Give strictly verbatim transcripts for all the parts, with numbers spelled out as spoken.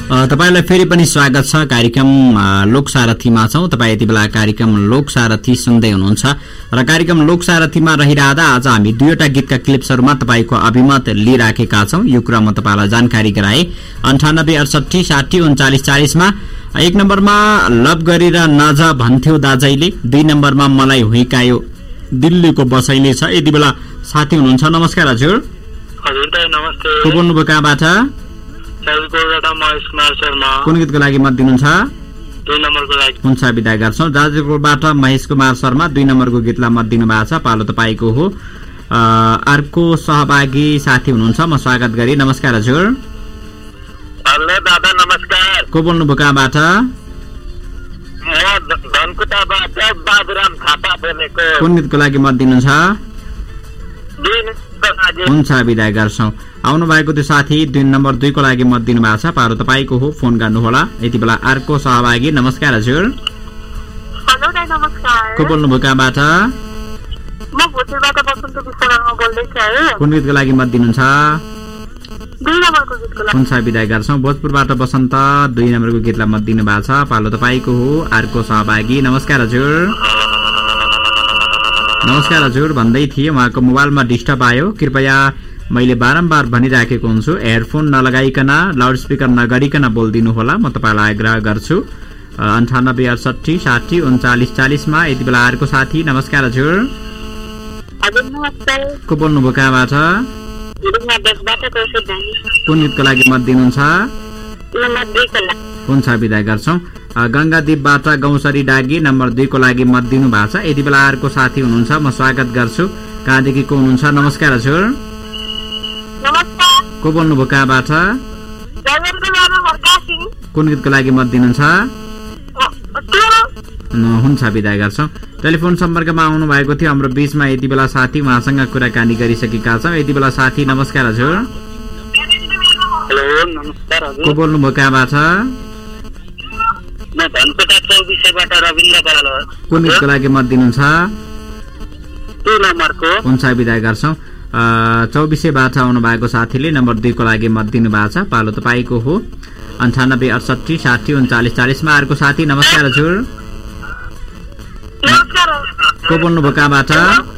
तपाईलाई फेरि पनि स्वागत छ कार्यक्रम लोकसारथीमा छौं। तपाईँ यति बेला कार्यक्रम लोकसारथी सुन्दै हुनुहुन्छ र कार्यक्रम लोकसारथीमा रहिरहँदा आज हामी दुईवटा गीतका क्लिप्सहरूमा तपाईँको अभिमत लिइराखेका छौं। यो कुरा म तपाईँलाई जानकारी गराए। अन्ठानब्बे अडसठी साठी उन्चालिस चालिसमा एक नम्बरमा लभ गरेर नज भन्थ्यो दाजैले, दुई नम्बरमा मलाई हुइकायो दिल्लीको बसैले छ। यति बेला साथी हुनुहुन्छ। नमस्कार हजुर। हजुर दाइ नमस्ते। को बोल्नुभयो कहाँबाट? कुन गीतको लागि मत दिनुहुन्छ? दुई नम्बरको लागि। हुन्छ बिदा गर्छौं। जाजरकोटबाट महेश कुमार शर्मा दुई नम्बरको गीतलाई मत दिनु भएको छ। पालो तपाईँको हो। अर्को सहभागी साथी हुनुहुन्छ, म स्वागत गरी। नमस्कार हजुर। हेलो दादा नमस्कार। को बोल्नुभयो कहाँबाट? म धनकुटाबाट बाबुराम थापा बोलेको। कुन गीतको लागि मत दिनुहुन्छ? हुन्छ बिदा गर्छौं। आउनु भएको त्यो साथी दुई नम्बर दुईको लागि मत दिनु भएको छ। पारो तपाईँको हो, फोन गर्नुहोला। यति बेला अर्को सहभागी। नमस्कार हजुर। हेलो दाइ नमस्कार। को बोल्नुभयो कहाँबाट? म भोजपुरबाट बसन्त विश्वकर्मा बोल्दैछु है। कुन गीतको लागि मत दिनुहुन्छ? दुई नम्बरको गीतको लागि। हुन्छ बिदा गर्छौं। भोजपुरबाट बसन्त दुई नम्बरको गीतलाई मत दिनु भएको छ। पालो तपाईँको हो। अर्को सहभागी। नमस्कार हजुर। नमस्कार हजुर भन्दै थिए, उहाँको मोबाइलमा डिस्टर्ब आयो। कृपया मैले बारम्बार भनिराखेको हुन्छु, एयरफोन नलगाइकन लाउडस्पिकर नगरिकन बोलिदिनु होला। म तपाईँलाई आग्रह गर्छु। अन्ठानब्बे अडसठी साठी उन्चालिस चालिसमा यति बेला अर्को साथी। नमस्कार हजुर। को बोल्नुभयो कहाँबाट? कुन गीतको लागि मत दिनुहुन्छ? हुन्छ बिदा गर्छौं। गंगादीपबाट गौसरी डागी नम्बर दुईको लागि मत दिनु भएको छ। यति बेला अर्को साथी हुनुहुन्छ, म स्वागत गर्छु। कहाँदेखि को हुनुहुन्छ? नमस्कार हजुर। को बोल्नुभयो कहाँबाट? कुन गीतको लागि मत दिनुहुन्छ? हुन्छ बिदा गर्छौं। टेलिफोन सम्पर्कमा आउनु भएको थियो हाम्रो बीचमा यति बेला साथी, उहाँसँग कुराकानी गरिसकेका छौं। यति बेला साथी। नमस्कार हजुर। हेलो नमस्कार हजुर। को बोल्नुभयो कहाँबाट? म धनकुटा चौबिसेबाट रविन्द्र बराल। कुन गीतको लागि मत दिनुहुन्छ? दुई नम्बरको। हुन्छ बिदा गर्छौं। चौबिसेबाट आउनु भएको साथीले नम्बर दुईको लागि मत दिनु भएको छ। पालो तपाईँको हो। अन्ठानब्बे अडसठी साठी उन्चालिस चालिसमा अर्को साथी। नमस्कार हजुर। को बोल्नुभयो कहाँबाट?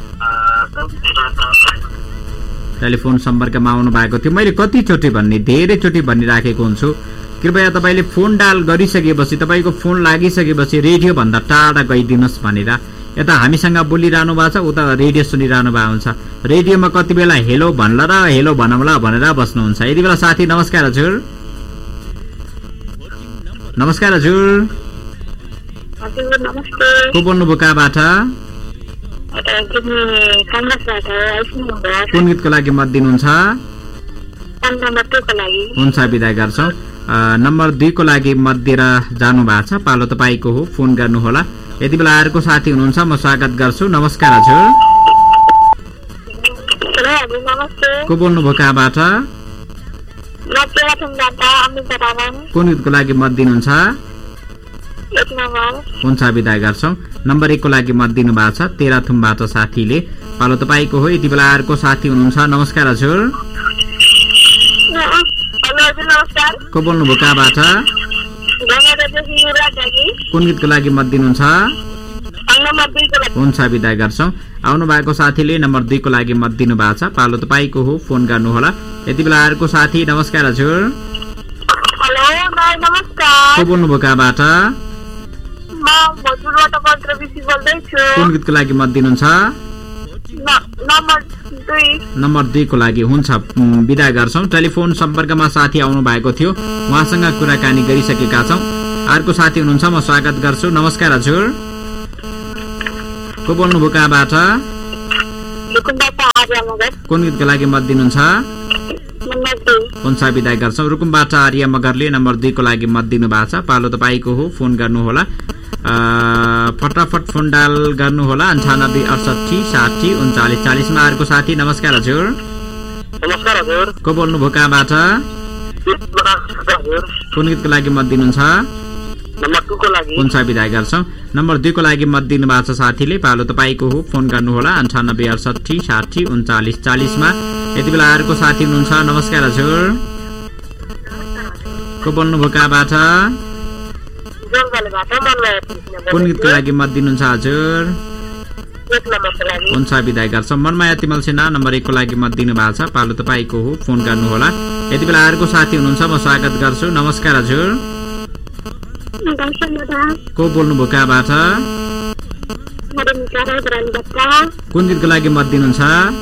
टेलिफोन सम्पर्कमा आउनु भएको थियो। मैले कतिचोटि भन्ने, धेरैचोटि भनिराखेको हुन्छु, कृपया तपाईँले फोन डायल गरिसकेपछि, तपाईँको फोन लागिसकेपछि रेडियो भन्दा टाढा गइदिनुहोस् भनेर। यता हामीसँग बोलिरहनु भएको छ, उता रेडियो सुनिरहनु भएको हुन्छ। रेडियोमा कति बेला हेलो भन्ला र हेलो भनौँला भनेर बस्नुहुन्छ। यति बेला साथी। नमस्कार हजुर। नमस्कार हजुर। को बोल्नुभयो कहाँबाट? कुन गीतको लागि मत दिनुहुन्छ? हुन्छ बिदा गर्छौं। नम्बर दुईको लागि मत दिएर जानु भएको छ। पालो तपाईँको हो, फोन गर्नुहोला। यति बेला अर्को साथी हुनुहुन्छ, म स्वागत गर्छु। नमस्कार हजुर। को बोल्नुभयो कहाँबाट? कुन गीतको लागि मत दिनुहुन्छ? हुन्छ बिदा गर्छौं। नम्बर एकको लागि मत दिनु भएको छ तेह्रथुमबाट साथीले। पालो तपाईँको हो। यति बेला अर्को साथी हुनुहुन्छ। नमस्कार हजुर। को बोल्नुभयो कहाँबाट? कुन गीतको लागि मत दिनुहुन्छ? हुन्छ बिदा गर्छौं। आउनु भएको साथीले नम्बर दुईको लागि मत दिनु भएको छ। पालो तपाईँको हो, फोन गर्नुहोला। यति बेला अर्को साथी। नमस्कार हजुर। को बोल्नुभयो कहाँबाट? कुन गीतको लागि मत दिनुहुन्छ? नम्बर दुईको लागि। हुन्छ बिदा गर्छौं। टेलिफोन सम्पर्कमा साथी आउनु भएको थियो, उहाँसँग कुराकानी गरिसकेका छौं। अर्को साथी हुनुहुन्छ, म स्वागत गर्छु। नमस्कार हजुर। को बोल्नुभयो कहाँबाट? कुन गीतको लागि मत दिनुहुन्छ? हुन्छ बिदा गर्छौं। रुकुमबाट आर्य मगरले नम्बर दुईको लागि मत दिनु भएको छ। पालो तपाईँको हो, फोन गर्नुहोला। फटाफट फोन डायल गर्नुहोला। अन्ठानब्बे अडसठी साठी उन्चालिस चालिसमा अर्को साथी। नमस्कार हजुर। नमस्कार हजुर। को बोल्नुभयो कहाँबाट? कुन गीतको लागि मत दिनुहुन्छ? नम्बर दुईको लागि। हुन्छ बिदा गर्छौं। नम्बर दुईको लागि मत दिनु भएको छ साथीले। पालो तपाईँको हो, फोन गर्नुहोला। अन्ठानब्बे अडसठी साठी उन्चालिस चालिसमा। यति बेला अर्को साथी हुनुहुन्छ। नमस्कार हजुर। को बोल्नुभयो कहाँबाट? जङ्गलबाट मनमाया तिमल। कुन गीतको लागि मत दिनुहुन्छ हजुर? एक नम्बरको लागि। हुन्छ विदाई गर्छौँ। मनमाया तिमल सेना नम्बर एकको लागि मत दिनु भएको छ, पालो तपाईँको हो, फोन गर्नुहोला। यति बेला अर्को साथी हुनुहुन्छ, म स्वागत गर्छु। नमस्कार हजुर। को बोल्नुभयो कहाँबाट? कुन गीतको लागि मत दिनुहुन्छ?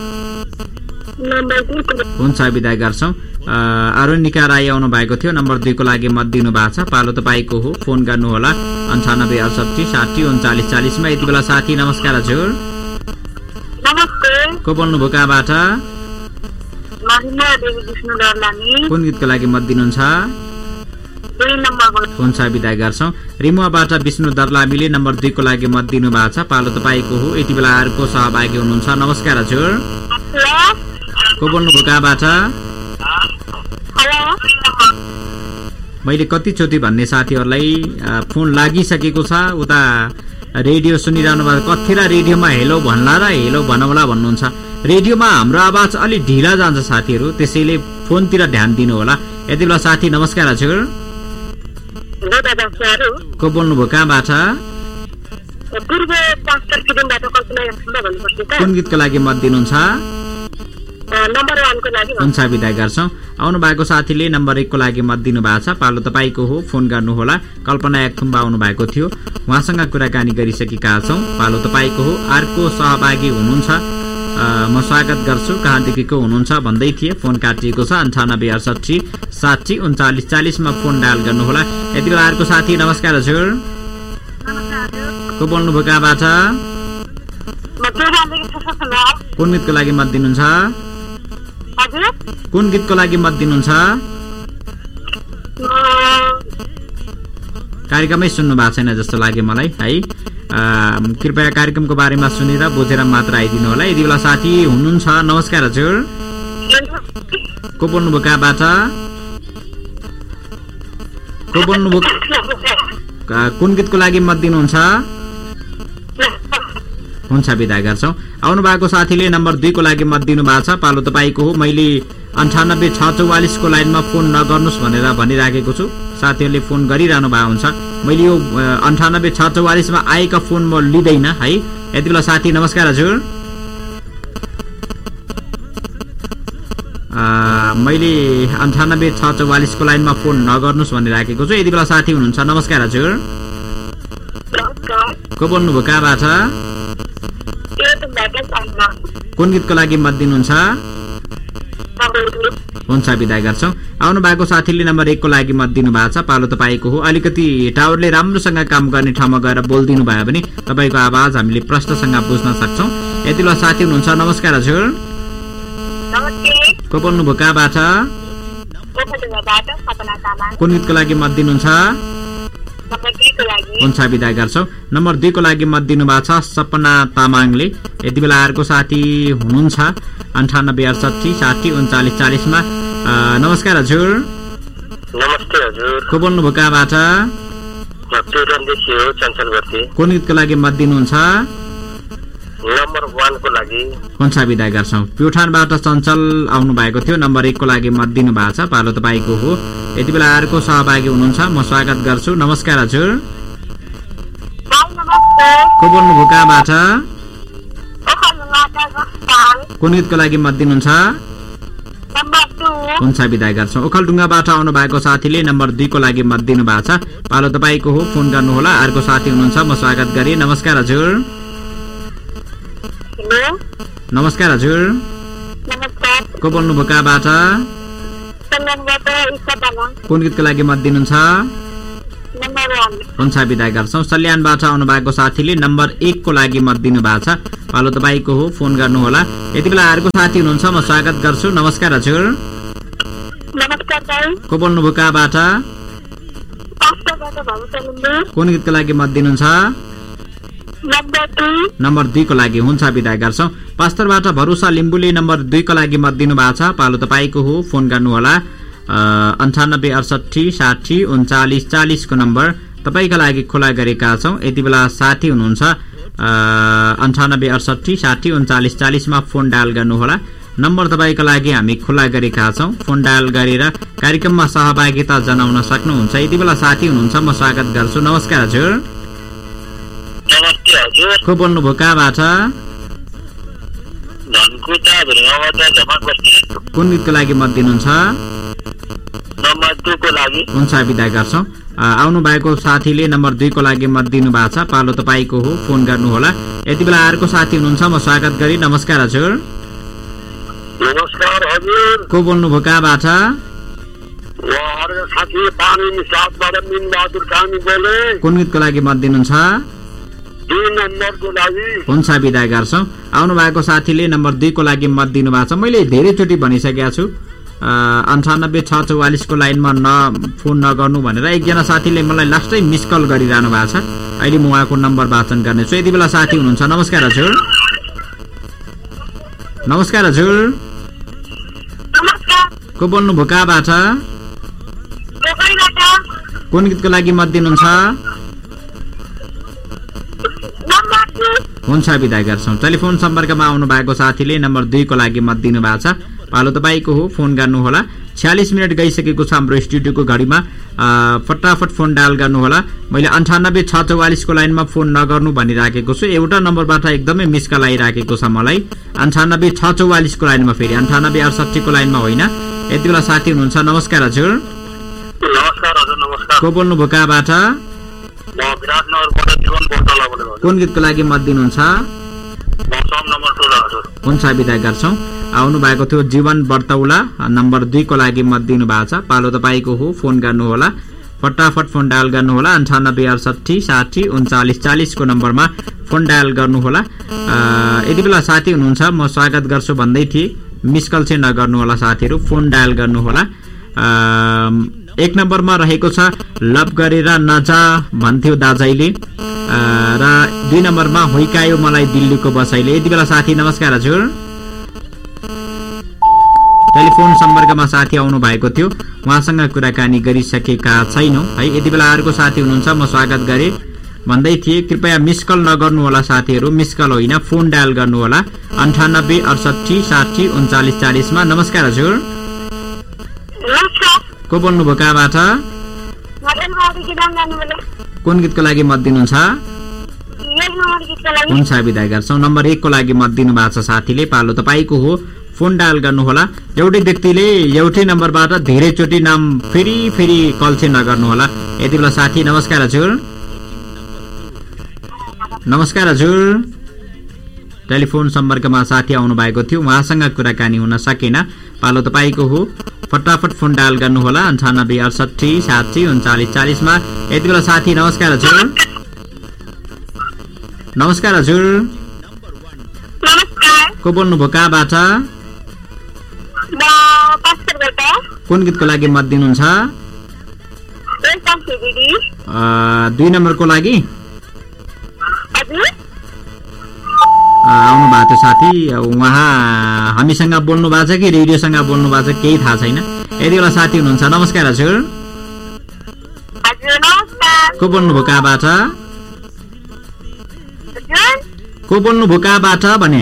हुन्छ विदाई गर्छौँ। अरुणिका राई आउनु भएको थियो, नम्बर दुईको लागि मत दिनु भएको छ, पालो तपाईँको हो, फोन गर्नुहोला अन्ठानब्बे अडसठी साठी उन्चालिस चालिसमा। यति बेला साथी नमस्कार हजुर। को बोल्नुभयो कहाँबाट? कुन गीतको लागि मत दिनुहुन्छ? हुन्छ विदाई गर्छौँ। रिमुवाबाट विष्णु दर्लामीले नम्बर दुईको लागि मत दिनु भएको छ, पालो तपाईँको हो। यति बेला अर्को सहभागी हुनुहुन्छ, नमस्कार हजुर। को बोल्नुभयो कहाँबाट? मैले कतिचोटि भन्ने साथीहरूलाई फोन लागिसकेको छ, उता रेडियो सुनिरहनु भएको, कतिखेर रेडियोमा हेलो भन्ला र हेलो भनौला भन्नुहुन्छ। रेडियोमा हाम्रो आवाज अलिक ढिला जान्छ साथीहरू, त्यसैले फोनतिर ध्यान दिनु होला। यति बेला साथी नमस्कार हजुर। को बोल्नुभयो कहाँबाट? कुन गीतको लागि मत दिनुहुन्छ? हुन्छ विदाई गर्छौँ। आउनु भएको साथीले नम्बर एकको लागि मत दिनु भएको छ, पालो तपाईँको हो, फोन गर्नुहोला। कल्पना याक्थुम्बा आउनु भएको थियो, उहाँसँग कुराकानी गरिसकेका छौँ, पालो तपाईँको हो। अर्को सहभागी हुनुहुन्छ, म स्वागत गर्छु। कहाँदेखिको हुनुहुन्छ भन्दै थिए, फोन काटिएको छ। अन्ठानब्बे अडसठी साठी उन्चालिस चालिसमा फोन डायल गर्नुहोला। यति बेला अर्को साथी नमस्कार हजुर। को बोल्नुभयो कहाँबाट? कुन गीतको लागि मत दिनुहुन्छ? कुन गीतको लागि मत दिनुहुन्छ? कार्यक्रमै सुन्नु भएको छैन जस्तो लाग्यो मलाई है। कृपया कार्यक्रमको बारेमा सुनेर बुझेर मात्र आइदिनु होला। यति बेला साथी हुनुहुन्छ, नमस्कार हजुर। को बोल्नुभयो कहाँबाट? को बोल्नुभयो? कुन गीतको लागि मत दिनुहुन्छ? हुन्छ विदा गर्छौँ। आउनु भएको साथीले नम्बर दुईको लागि मत दिनु भएको छ, पालो तपाईँको हो। मैले अन्ठानब्बे छ चौवालिसको लाइनमा फोन नगर्नुहोस् भनेर भनिराखेको छु, साथीहरूले फोन गरिरहनु भएको हुन्छ। मैले यो अन्ठानब्बे छ चौवालिसमा आएका फोन म लिँदैन है। यति बेला साथी नमस्कार हजुर। मैले अन्ठानब्बे छ चौवालिसको लाइनमा फोन नगर्नुहोस् भनिराखेको छु। यति बेला साथी हुनुहुन्छ, नमस्कार हजुर। को बोल्नुभयो कहाँबाट? कुन गीतको लागि मत दिनुहुन्छ? हुन्छ विदा गर्छौँ। आउनु भएको साथीले नम्बर एकको लागि मत दिनु भएको छ, पालो तपाईँको हो। अलिकति टावरले राम्रोसँग काम गर्ने ठाउँमा गएर बोलिदिनु भयो भने तपाईँको आवाज हामीले प्रश्नसँग बुझ्न सक्छौँ। यति बेला साथी हुनुहुन्छ, नमस्कार हजुर। को बोल्नुभयो कहाँबाट? कुन गीतको लागि मत दिनुहुन्छ? हुन्छ विदा गर्छौँ। नम्बर दुईको लागि मत दिनु भएको छ सपना तामाङले। यति बेला अर्को साथी हुनुहुन्छ, अन्ठानब्बे अडसठी साठी उन्चालिस चालिसमा। नमस्कार हजुर। नमस्ते हजुर। को बोल्नुभयो कहाँबाट? कुन गीतको लागि मत दिनुहुन्छ? नम्बर वानको लागि। हुन्छ विदा गर्छौँ। प्युठानबाट चञ्चल आउनु भएको थियो, नम्बर एकको लागि मत दिनु भएको छ, पालो तपाईँको हो। यति बेला अर्को सहभागी हुनुहुन्छ, म स्वागत गर्छु। नमस्कार हजुर। को बोल्नुभयो कहाँबाट? कुन गीतको लागि मत दिनुहुन्छ? हुन्छ विदा गर्छौँ। ओखलढुङ्गाबाट आउनु भएको साथीले नम्बर दुईको लागि मत दिनु भएको छ, पालो तपाईँको हो, फोन गर्नुहोला। अर्को साथी हुनुहुन्छ, म स्वागत गरेँ। नमस्कार हजुर। नमस्कार हजुर। को बोल्नुभयो कहाँबाट? कुन गीतको लागि मत दिनुहुन्छ? हुन्छ विदा गर्छौँ। सल्यानबाट आउनु भएको साथीले नम्बर एकको लागि मत दिनु भएको छ, पालो तपाईँको हो, फोन गर्नुहोला। यति बेला अर्को साथी हुनुहुन्छ, म स्वागत गर्छु। नमस्कार हजुर। को बोल्नुभयो कहाँबाट? कुन गीतको लागि मत दिनुहुन्छ? नम्बर दुईको लागि। हुन्छ विदा गर्छौँ। पास्तरबाट भरोसा लिम्बुले नम्बर दुईको लागि मत दिनु भएको छ, पालो तपाईँको हो, फोन गर्नुहोला। अन्ठानब्बे अडसठी साठी उन्चालिस चालिसको नम्बर तपाईँका लागि खुला गरेका छौँ। यति बेला साथी हुनुहुन्छ, अन्ठानब्बे अडसठी साठी उन्चालिस चालिसमा फोन डायल गर्नुहोला। नम्बर तपाईको लागि हामी खुला गरेका छौं। फोन डायल गरेर कार्यक्रममा सहभागिता जनाउन सक्नुहुन्छ। यति बेला साथी हुनुहुन्छ, म स्वागत गर्छु। नमस्कार हजुर। नमस्ते हजुर। को बोल्नुभयो, कहाँबाट? धनकुटा भुइँबाट झमक बस्ती। कुन गीतको लागि मत दिनुहुन्छ? नम्बर दुई को लागि। हुन्छ, बिदा गर्छौं। आउनु भएको साथीले नम्बर दुई को लागि मत दिनु भएको छ। पालो तपाईको हो, फोन गर्नुहोला। यति बेला अर्को साथी हुनुहुन्छ, म स्वागत गरी। नमस्कार हजुर। नमस्कार हजुर। को बोल्नुभयो, कहाँबाट? साथी पानी साथबाट मिन बहादुर कामी बोले। कुन गीतको लागि मत दिनुहुन्छ? दुई नम्बरको लागि। हुन्छ, बिदा गर्छौं। आउनु भएको साथीले नम्बर दुई को लागि मत दिनु भएको छ। मैले धेरैचोटि भनिसकेका छु अन्ठानब्बे छ चौवालिस को लाइनमा न फोन नगर्नु भनेर। एकजना साथीले मलाई लास्टै मिस कल गरिरहनु भएको छ। अहिले म उहाँको नम्बर वाचन गर्नेछु। यति बेला साथी हुनुहुन्छ। नमस्कार हजुर। नमस्कार हजुर। को बोल्नुभयो, कहाँबाट? कुन गीतको लागि मत दिनुहुन्छ? हुन्छ, बिदा गर्छौं। टेलिफोन सम्पर्कमा आउनु भएको साथीले नम्बर दुई को लागि मत दिनु भएको छ। पालो तपाईको हो, फोन गर्नुहोला। छयालिस मिनट गइसकेको छ हाम्रो स्टुडियोको घडीमा। फटाफट फोन डायल गर्नुहोला। मैले अन्ठानब्बे छ चौवालिस को लाइनमा फोन नगर्नु भनिराखेको छु। एउटा नम्बरबाट एकदमै मिस कल आइराखेको छ मलाई। अन्ठानब्बे छ चौवालिस को लाइनमा, फेरि अन्ठानब्बे अडसठी को लाइनमा होइन। यति बेला साथी हुनुहुन्छ। नमस्कार हजुर। नमस्कार हजुर। नमस्कार। को बोल्नुभयो, कहाँबाट? म विराटनगरबाट जीवन बोतला बोलेको। कुन गीतको लागि मत दिनुहुन्छ? मौसम नम्बर दुई हजुर। हुन्छ, बिदा गर्छौं। आउनु भएको थियो जीवन बर्तौला, नम्बर दुई को लागि मत दिनु भएको छ। पालो तपाईको हो, फोन गर्नुहोला। फटाफट फोन डायल गर्नुहोला। अन्ठानब्बे अडसठी साठी उन्चालिस चालिस को नम्बरमा फोन डायल गर्नुहोला। यति बेला साथी हुनुहुन्छ, म स्वागत गर्छु भन्दै थिएँ। मिस कल चाहिँ नगर्नुहोला साथीहरू, फोन डायल गर्नुहोला। एक नम्बरमा रहेको छ लभ गरेर नजा भन्थ्यो दाजैले, र दुई नम्बरमा होइकायो मलाई दिल्लीको बसाइले। यति बेला साथी नमस्कार हजुर। टेलिफोन सम्पर्कमा साथी आउनु भएको थियो, उहाँसँग कुराकानी गरिसकेका छैनौं है। यति बेला अर्को साथी हुनुहुन्छ, म स्वागत गरे भन्दै थिएँ। कृपया मिस कल नगर्नुहोला साथीहरू, मिस कल होइन, फोन डायल गर्नुहोला। अन्ठानब्बे अडसठी साठी उन्चालिस चालिसमा। नमस्कार हजुर। को बोल्नुभयो, कहाँबाट? कुन गीतको लागि मत दिनुहुन्छ? हुन्छ, बिदा गर्छौं। नम्बर एक को लागि मत दिनु भएको छ साथीले। पालो तपाईको हो, फोन डायल गर्नुहोला। एउटै व्यक्तिले एउटै नम्बरबाट धेरैचोटि नाम फेरि फेरि कल चाहिँ नगर्नुहोला। यति बेला साथी नमस्कार हजुर। नमस्कार हजुर। टेलिफोन सम्पर्कमा साथी आउनु भएको थियो, उहाँसँग कुराकानी हुन सकेन। पालो तपाईको हो, फटाफट फोन डायल गर्नुहोला। अन्ठानब्बे अडसठी साठी उन्चालिस चालिसमा। यति बेला साथी नमस्कार हजुर। नमस्कार हजुर। को बोल्नुभयो, कहाँबाट? कुन गीतको लागि मत दिनुहुन्छ? दुई नम्बरको लागि आउनु भएको थियो साथी। उहाँ हामीसँग बोल्नु भएको छ कि रेडियोसँग बोल्नु भएको छ केही थाहा छैन। यति बेला साथी हुनुहुन्छ। नमस्कार हजुर। को बोल्नुभयो, कहाँबाट? को बोल्नुभयो, कहाँबाट भने?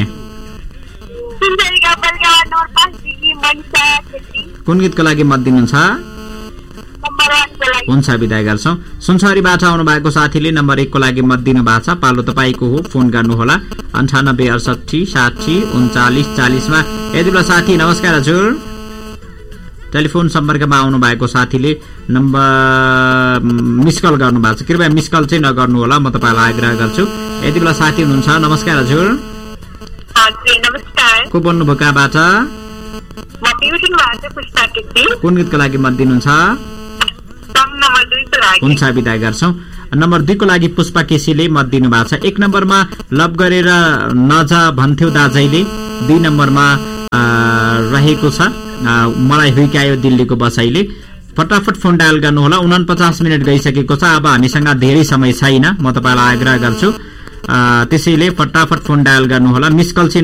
कुन गीतको लागि मत दिनुहुन्छ? हुन्छ, बिदा गर्छौं। सुनसरीबाट आउनु भएको साथीले नम्बर एक को लागि मत दिनु भएको छ। पालो तपाईको हो, फोन गर्नुहोला। अन्ठानब्बे अडसठी साठी उन्चालिस चालिसमा। यति बेला साथी नमस्कार हजुर। टेलिफोन सम्पर्कमा आउनु भएको साथीले नम्बर मिस कल गर्नु भएको छ। कृपया मिस कल चाहिँ नगर्नु होला, म तपाईलाई आग्रह गर्छु। यति बेला साथी हुनुहुन्छ। नमस्कार हजुर। को बोल्नुभयो, कहाँबाट? कुन गीतको लागि मत दिनुहुन्छ? हुन्छ, बिदा गर्छौं। नम्बर दुई को लागि पुष्पा केसीले मत दिनु भएको छ। एक नम्बरमा लभ गरेर नजा भन्थ्यो दाजैले। दुई नम्बरमा रहेको छ मलाई हुइकायो दिल्लीको बसाइले। फटाफट फोन डायल गर्नुहोला। उनपचास मिनट गइसकेको छ। अब हामीसँग धेरै समय छैन, म तपाईलाई आग्रह गर्छु। त्यसैले फटाफट फोन डायल गर्नुहोला। Miss call